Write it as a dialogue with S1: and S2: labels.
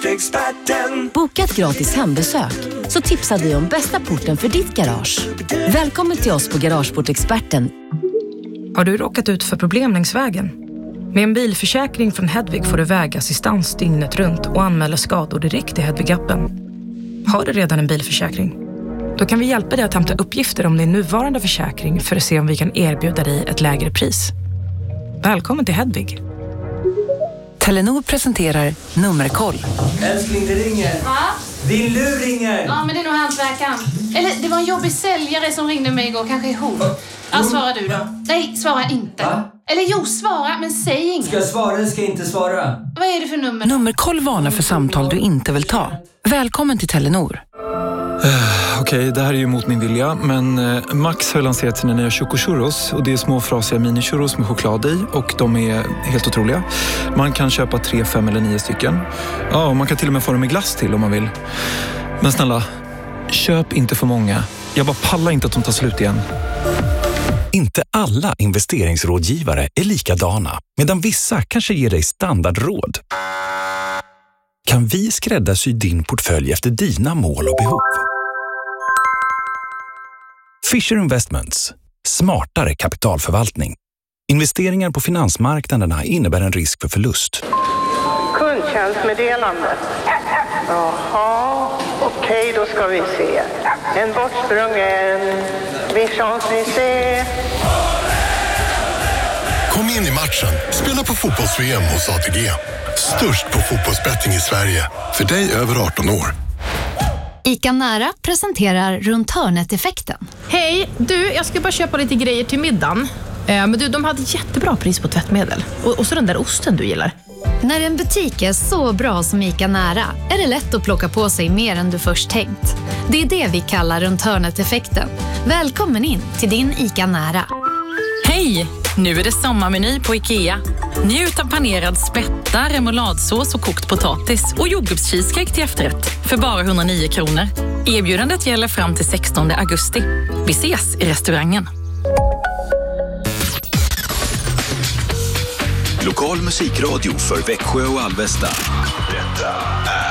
S1: Boka ett gratis hembesök så tipsar vi om bästa porten för ditt garage. Välkommen till oss på Garageportexperten.
S2: Har du råkat ut för problem längs vägen? Med en bilförsäkring från Hedvig får du vägassistans dygnet runt och anmäla skador direkt i Hedvig-appen. Har du redan en bilförsäkring? Då kan vi hjälpa dig att hämta uppgifter om din nuvarande försäkring för att se om vi kan erbjuda dig ett lägre pris. Välkommen till Hedvig.
S3: Telenor presenterar Nummerkoll.
S4: Älskling, det ringer.
S5: Ja?
S4: Din lur ringer.
S5: Ja, men det är nog hantverkaren. Eller det var en jobbig säljare som ringde mig igår. Kanske är hon. Ja, svara du då. Nej, svara inte.
S4: Va?
S5: Eller jo, svara, men säg inget.
S4: Ska jag svara eller ska jag inte svara?
S5: Vad är det för nummer?
S3: Nummerkoll varnar för samtal du inte vill ta. Välkommen till Telenor.
S6: Okej, det här är ju mot min vilja, men Max har lanserat sina nya chocochurros och det är små frasiga mini-churros med choklad i och de är helt otroliga. Man kan köpa 3, 5 eller 9 stycken. Ja, och man kan till och med få dem med glass till om man vill. Men snälla, köp inte för många. Jag bara pallar inte att de tar slut igen.
S7: Inte alla investeringsrådgivare är likadana, medan vissa kanske ger dig standardråd. Kan vi skräddarsy din portfölj efter dina mål och behov? Fisher Investments. Smartare kapitalförvaltning. Investeringar på finansmarknaderna innebär en risk för förlust.
S8: Kundtjänstmeddelande. Jaha, okej, då ska vi se. En bortsprungen visionsmuseet.
S9: Kom in i matchen. Spela på fotbolls-VM hos ATG. Störst på fotbollsbetting i Sverige. För dig över 18 år.
S10: ICA Nära presenterar Runt hörnet-effekten.
S11: Hej, du, jag ska bara köpa lite grejer till middagen. Men du, de hade jättebra pris på tvättmedel. Och så den där osten du gillar.
S10: När en butik är så bra som ICA Nära är det lätt att plocka på sig mer än du först tänkt. Det är det vi kallar Runt hörnet-effekten. Välkommen in till din ICA Nära.
S12: Hej! Nu är det sommarmeny på IKEA. Njut av panerad spätta, remouladsås och kokt potatis och jordgubbscheesecake till efterrätt för bara 109 kronor. Erbjudandet gäller fram till 16 augusti. Vi ses i restaurangen.
S13: Lokal musikradio för Växjö och Alvesta. Detta är